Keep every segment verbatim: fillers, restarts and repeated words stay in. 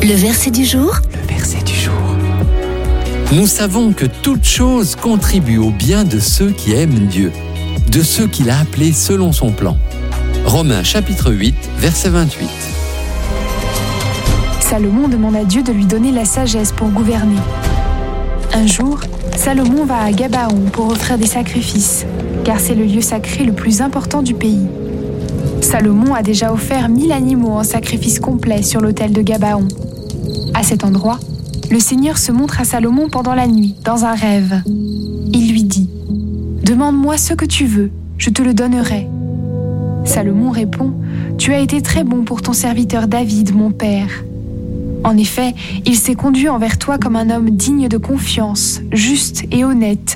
Le verset du jour. Le verset du jour. Nous savons que toute chose contribue au bien de ceux qui aiment Dieu, de ceux qu'il a appelés selon son plan. Romains chapitre huit, verset vingt-huit. Salomon demande à Dieu de lui donner la sagesse pour gouverner. Un jour, Salomon va à Gabaon pour offrir des sacrifices, car c'est le lieu sacré le plus important du pays. Salomon a déjà offert mille animaux en sacrifice complet sur l'autel de Gabaon. À cet endroit, le Seigneur se montre à Salomon pendant la nuit, dans un rêve. Il lui dit « Demande-moi ce que tu veux, je te le donnerai. » Salomon répond « Tu as été très bon pour ton serviteur David, mon père. » En effet, il s'est conduit envers toi comme un homme digne de confiance, juste et honnête.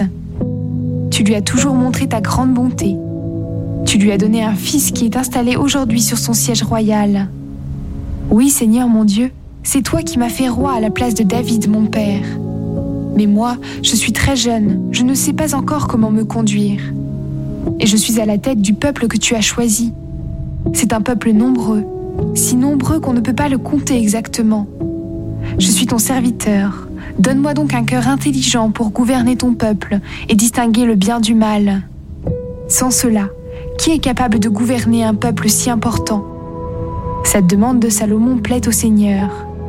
Tu lui as toujours montré ta grande bonté. Tu lui as donné un fils qui est installé aujourd'hui sur son siège royal. Oui, Seigneur mon Dieu, c'est toi qui m'as fait roi à la place de David, mon père. Mais moi, je suis très jeune, je ne sais pas encore comment me conduire. Et je suis à la tête du peuple que tu as choisi. C'est un peuple nombreux, si nombreux qu'on ne peut pas le compter exactement. Je suis ton serviteur. Donne-moi donc un cœur intelligent pour gouverner ton peuple et distinguer le bien du mal. Sans cela, qui est capable de gouverner un peuple si important ? Cette demande de Salomon plaît au Seigneur.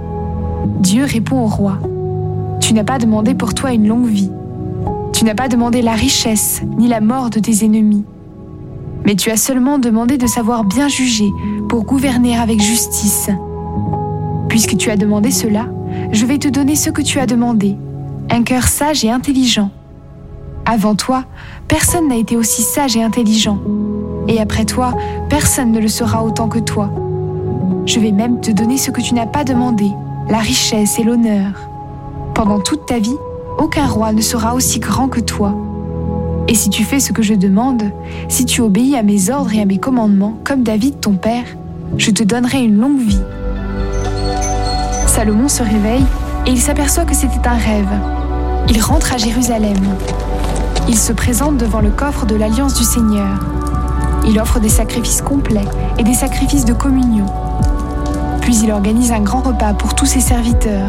Dieu répond au roi. Tu n'as pas demandé pour toi une longue vie. Tu n'as pas demandé la richesse ni la mort de tes ennemis. Mais tu as seulement demandé de savoir bien juger pour gouverner avec justice. Puisque tu as demandé cela, je vais te donner ce que tu as demandé, un cœur sage et intelligent. Avant toi, personne n'a été aussi sage et intelligent. Et après toi, personne ne le sera autant que toi. Je vais même te donner ce que tu n'as pas demandé, la richesse et l'honneur. Pendant toute ta vie, aucun roi ne sera aussi grand que toi. Et si tu fais ce que je demande, si tu obéis à mes ordres et à mes commandements, comme David ton père, je te donnerai une longue vie. Salomon se réveille et il s'aperçoit que c'était un rêve. Il rentre à Jérusalem. Il se présente devant le coffre de l'Alliance du Seigneur. Il offre des sacrifices complets et des sacrifices de communion. Puis il organise un grand repas pour tous ses serviteurs.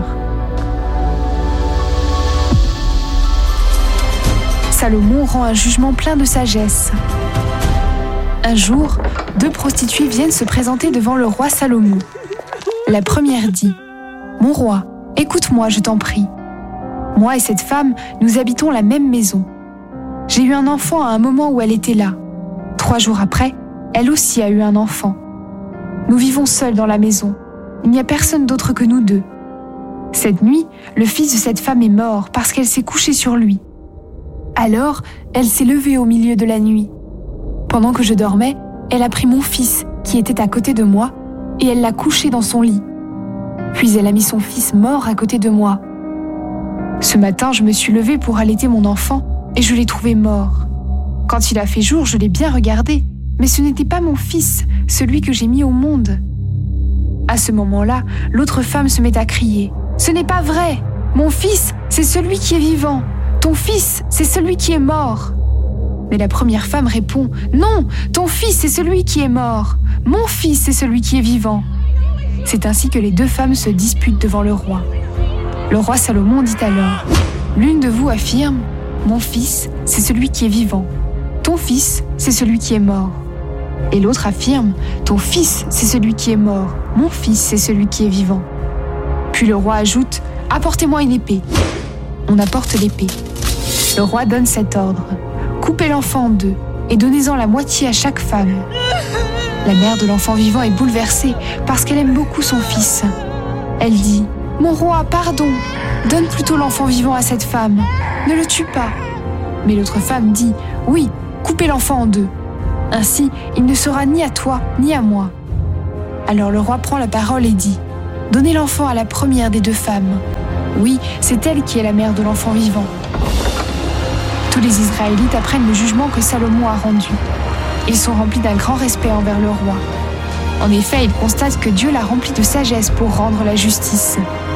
Salomon rend un jugement plein de sagesse. Un jour, deux prostituées viennent se présenter devant le roi Salomon. La première dit « Mon roi, écoute-moi, je t'en prie. Moi et cette femme, nous habitons la même maison. J'ai eu un enfant à un moment où elle était là. Trois jours après, elle aussi a eu un enfant. Nous vivons seuls dans la maison. Il n'y a personne d'autre que nous deux. Cette nuit, le fils de cette femme est mort parce qu'elle s'est couchée sur lui. Alors, elle s'est levée au milieu de la nuit. Pendant que je dormais, elle a pris mon fils, qui était à côté de moi, et elle l'a couché dans son lit. Puis elle a mis son fils mort à côté de moi. Ce matin, je me suis levée pour allaiter mon enfant, et je l'ai trouvé mort. Quand il a fait jour, je l'ai bien regardé, mais ce n'était pas mon fils, celui que j'ai mis au monde. À ce moment-là, l'autre femme se met à crier « Ce n'est pas vrai! Mon fils, c'est celui qui est vivant! Ton fils, c'est celui qui est mort !» Mais la première femme répond « Non, ton fils, c'est celui qui est mort! Mon fils, c'est celui qui est vivant !» C'est ainsi que les deux femmes se disputent devant le roi. Le roi Salomon dit alors « L'une de vous affirme « Mon fils, c'est celui qui est vivant. Ton fils, c'est celui qui est mort. » Et l'autre affirme « Ton fils, c'est celui qui est mort. Mon fils, c'est celui qui est vivant. » Puis le roi ajoute « Apportez-moi une épée. » On apporte l'épée. Le roi donne cet ordre. Coupez l'enfant en deux et donnez-en la moitié à chaque femme. La mère de l'enfant vivant est bouleversée parce qu'elle aime beaucoup son fils. Elle dit « Mon roi, pardon, donne plutôt l'enfant vivant à cette femme. Ne le tue pas. » Mais l'autre femme dit « Oui, coupez l'enfant en deux. Ainsi, il ne sera ni à toi ni à moi. » Alors le roi prend la parole et dit « Donnez l'enfant à la première des deux femmes. Oui, c'est elle qui est la mère de l'enfant vivant. » Tous les Israélites apprennent le jugement que Salomon a rendu. Ils sont remplis d'un grand respect envers le roi. En effet, ils constatent que Dieu l'a rempli de sagesse pour rendre la justice.